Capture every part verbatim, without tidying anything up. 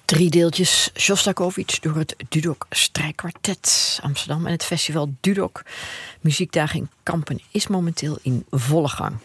Drie deeltjes Sjostakovich door het Dudok Strijkkwartet Amsterdam en het festival Dudok Muziekdagen in Kampen is momenteel in volle gang.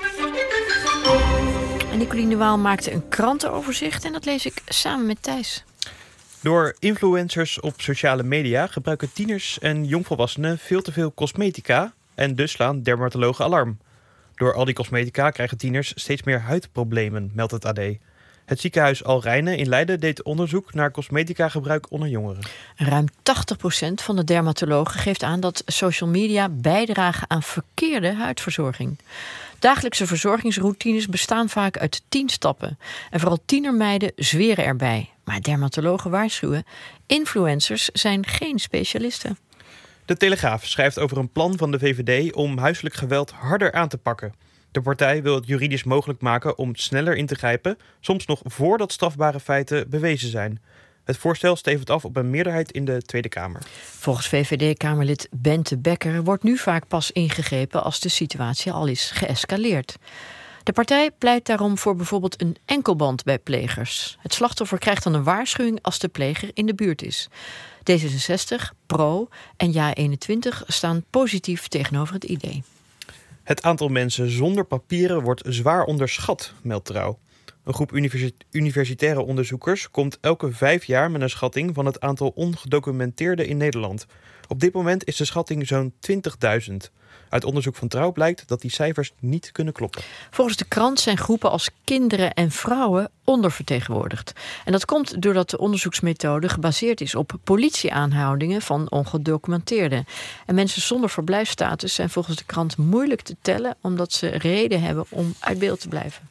En Nicoline de Waal maakte een krantenoverzicht en dat lees ik samen met Thijs. Door influencers op sociale media gebruiken tieners en jongvolwassenen veel te veel cosmetica en dus slaan dermatologen alarm. Door al die cosmetica krijgen tieners steeds meer huidproblemen, meldt het A D. Het ziekenhuis Al Rijnen in Leiden deed onderzoek naar cosmetica-gebruik onder jongeren. Ruim tachtig procent van de dermatologen geeft aan dat social media bijdragen aan verkeerde huidverzorging. Dagelijkse verzorgingsroutines bestaan vaak uit tien stappen. En vooral tienermeiden zweren erbij. Maar dermatologen waarschuwen, influencers zijn geen specialisten. De Telegraaf schrijft over een plan van de V V D om huiselijk geweld harder aan te pakken. De partij wil het juridisch mogelijk maken om sneller in te grijpen, soms nog voordat strafbare feiten bewezen zijn. Het voorstel stevend af op een meerderheid in de Tweede Kamer. Volgens V V D-Kamerlid Bente Bekker wordt nu vaak pas ingegrepen als de situatie al is geëscaleerd. De partij pleit daarom voor bijvoorbeeld een enkelband bij plegers. Het slachtoffer krijgt dan een waarschuwing als de pleger in de buurt is. D zesenzestig, Pro en Ja eenentwintig staan positief tegenover het idee. Het aantal mensen zonder papieren wordt zwaar onderschat, meldt Trouw. Een groep universi- universitaire onderzoekers komt elke vijf jaar met een schatting van het aantal ongedocumenteerden in Nederland. Op dit moment is de schatting zo'n twintigduizend. Uit onderzoek van Trouw blijkt dat die cijfers niet kunnen kloppen. Volgens de krant zijn groepen als kinderen en vrouwen ondervertegenwoordigd. En dat komt doordat de onderzoeksmethode gebaseerd is op politieaanhoudingen van ongedocumenteerden. En mensen zonder verblijfsstatus zijn volgens de krant moeilijk te tellen omdat ze reden hebben om uit beeld te blijven.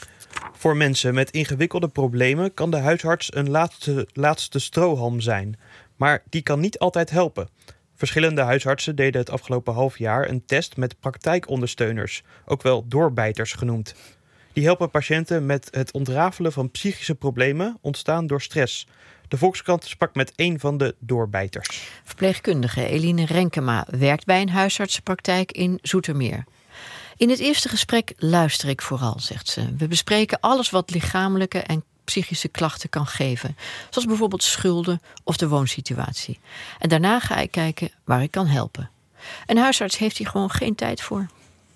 Voor mensen met ingewikkelde problemen kan de huisarts een laatste, laatste strohalm zijn. Maar die kan niet altijd helpen. Verschillende huisartsen deden het afgelopen half jaar een test met praktijkondersteuners, ook wel doorbijters genoemd. Die helpen patiënten met het ontrafelen van psychische problemen ontstaan door stress. De Volkskrant sprak met een van de doorbijters. Verpleegkundige Eline Renkema werkt bij een huisartsenpraktijk in Zoetermeer. In het eerste gesprek luister ik vooral, zegt ze. We bespreken alles wat lichamelijke en psychische klachten kan geven. Zoals bijvoorbeeld schulden of de woonsituatie. En daarna ga ik kijken waar ik kan helpen. Een huisarts heeft hier gewoon geen tijd voor.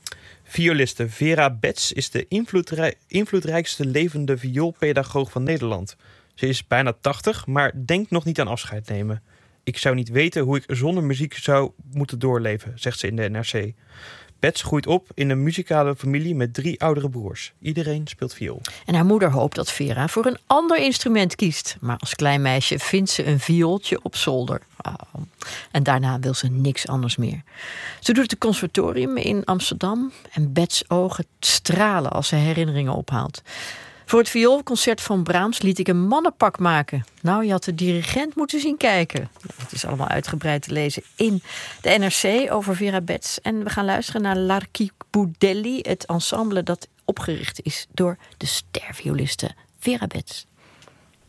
Violiste Vera Bets is de invloedrij- invloedrijkste levende vioolpedagoog van Nederland. Ze is bijna tachtig, maar denkt nog niet aan afscheid nemen. Ik zou niet weten hoe ik zonder muziek zou moeten doorleven, zegt ze in de N R C. Bets groeit op in een muzikale familie met drie oudere broers. Iedereen speelt viool. En haar moeder hoopt dat Vera voor een ander instrument kiest. Maar als klein meisje vindt ze een viooltje op zolder. Oh. En daarna wil ze niks anders meer. Ze doet het conservatorium in Amsterdam. En Bets ogen stralen als ze herinneringen ophaalt. Voor het vioolconcert van Brahms liet ik een mannenpak maken. Nou, je had de dirigent moeten zien kijken. Het is allemaal uitgebreid te lezen in de N R C over Vera Bets. En we gaan luisteren naar L'Archiboudelli, het ensemble dat opgericht is door de stervioliste Vera Bets.